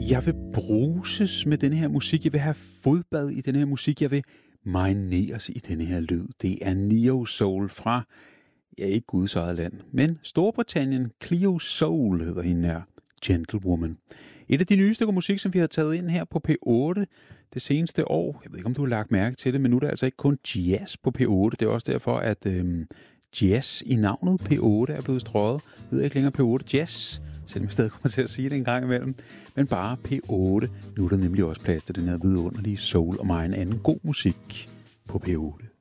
Jeg vil bruses med den her musik. Jeg vil have fodbad i den her musik. Jeg vil marineres i den her lyd. Det er Neo Soul fra, ja, ikke Guds eget land, men Storbritannien. Cleo Soul hedder hende her. Gentlewoman. Et af de nye stykker musik, som vi har taget ind her på P8 det seneste år. Jeg ved ikke, om du har lagt mærke til det, men nu er der altså ikke kun jazz på P8. Det er også derfor, at jazz i navnet P8 er blevet strøget. Jeg ved ikke længere P8 Jazz, selvom jeg stadig kommer til at sige det en gang imellem. Men bare P8. Nu er der nemlig også plads til den her vidunderlige soul og meget anden god musik på P8.